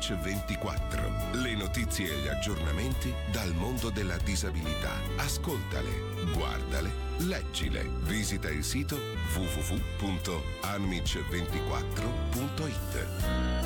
Amic 24. Le notizie e gli aggiornamenti dal mondo della disabilità. Ascoltale, guardale, leggile. Visita il sito www.amic24.it.